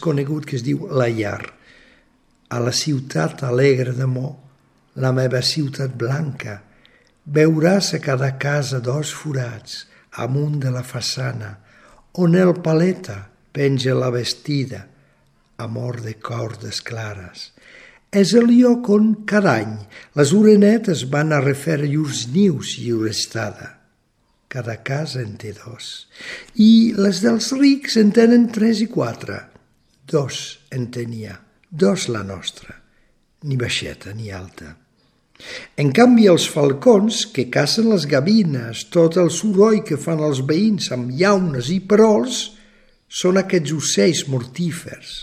desconegut que es diu La Llar. A la ciutat alegre d'amor, la meva ciutat blanca, veuràs a cada casa 2 forats amunt de la façana, on el paleta penja la vestida, amor de cordes clares. És el lloc on, cada any, les orenetes van a refer llurs nius i llur estada. Cada casa en té 2, i les dels rics en tenen 3 i 4. 2 en tenia, 2 la nostra, ni baixeta ni alta. En canvi, els falcons, que cacen les gavines, tot el soroll que fan els veïns amb llaunes i perols, són aquests ocells mortífers.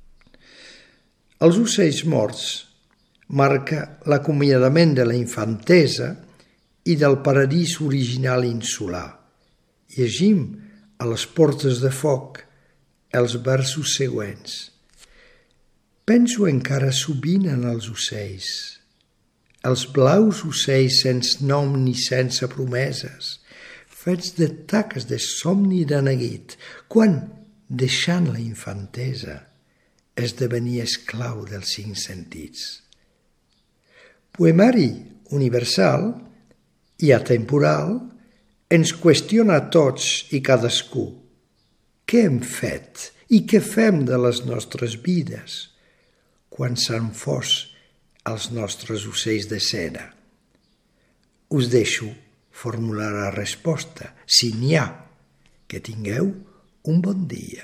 Els ocells morts marca l'acomiadament de la infantesa i del paradís original insular. Llegim a les portes de foc els versos següents. Penso encara sovint en els ocells, els blaus ocells sense nom ni sense promeses, fets de taques de somni de neguit, quan, deixant la infantesa, esdevenia esclau dels 5 sentits. Poemari universal i atemporal ens qüestiona a tots i cadascú. Què hem fet i què fem de les nostres vides quan s'han fos els nostres ocells de cera? Us deixo formular la resposta, si n'hi ha. Que tingueu un bon dia.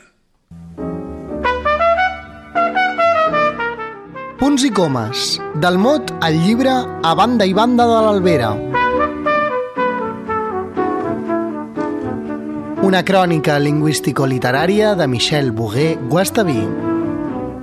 Punts i comes, del mot al llibre A banda i banda de l'Albera. Una crònica lingüístico-literària de Michel Bogué Guastaví.